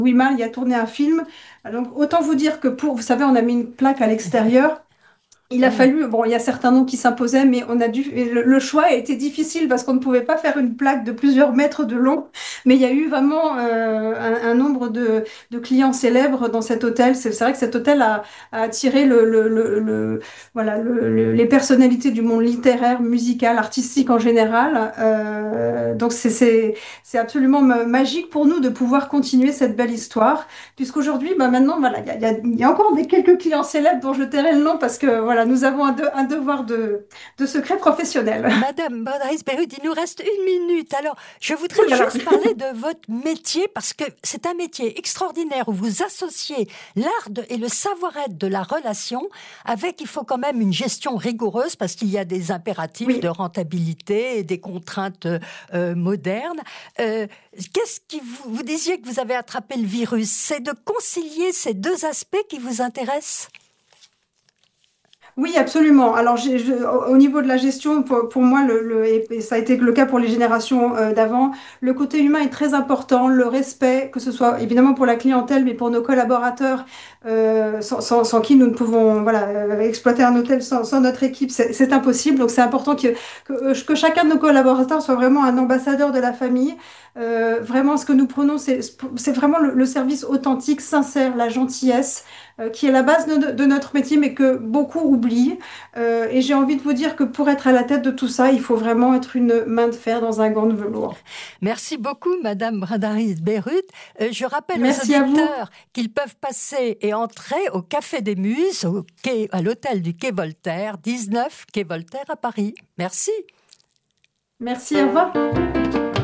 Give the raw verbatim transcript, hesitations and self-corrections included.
Louis Malle y a tourné un film. Donc, autant vous dire que pour, vous savez, on a mis une plaque à l'extérieur. Il a Oui. fallu, bon, il y a certains noms qui s'imposaient, mais on a dû, et le, le choix a été difficile parce qu'on ne pouvait pas faire une plaque de plusieurs mètres de long. Mais il y a eu vraiment euh, un, un nombre de, de clients célèbres dans cet hôtel. C'est c'est vrai que cet hôtel a, a attiré le, le, le, le- voilà, le- le- les personnalités du monde littéraire, musical, artistique en général. Euh, donc c'est c'est- c'est absolument ma- magique pour nous de pouvoir continuer cette belle histoire. Puisqu'aujourd'hui, bah maintenant, voilà, il y a, il y a- il y a encore des quelques clients célèbres dont je tairai le nom parce que voilà, nous avons un, de- un devoir de, de secret professionnel. Madame Bodaris-Bérut, il nous reste une minute. Alors, je voudrais Ouh là là. juste parler de votre métier parce que c'est un métier extraordinaire où vous associez l'art de- et le savoir-être de la relation avec, il faut quand même une gestion rigoureuse parce qu'il y a des impératifs de Oui. rentabilité et des contraintes euh, modernes. Euh, qu'est-ce qui vous, vous disiez que vous avez attrapé le virus? C'est de concilier ces deux aspects qui vous intéressent? Oui, absolument. Alors, j'ai- je- au au niveau de la gestion, pour, pour moi, le, le- et, et ça a été le cas pour les générations euh, d'avant, le côté humain est très important, le respect, que ce soit évidemment pour la clientèle, mais pour nos collaborateurs, euh, sans, sans- sans qui nous ne pouvons voilà, euh, exploiter un hôtel sans, sans notre équipe, c'est c'est impossible. Donc, c'est important que, que, euh, que chacun de nos collaborateurs soit vraiment un ambassadeur de la famille. Euh, vraiment, ce que nous prenons, c'est c'est vraiment le, le service authentique, sincère, la gentillesse euh, qui est la base de, de notre métier, mais que beaucoup oublient. Euh, et j'ai envie de vous dire que pour être à la tête de tout ça, il faut vraiment être une main de fer dans un gant de velours. Merci beaucoup, Madame Bradaris-Bérut. Euh, je rappelle aux Merci à vous. auditeurs qu'ils peuvent passer et entrer au Café des Muses, au quai, à l'hôtel du Quai Voltaire, dix-neuf Quai Voltaire à Paris. Merci. Merci, au revoir.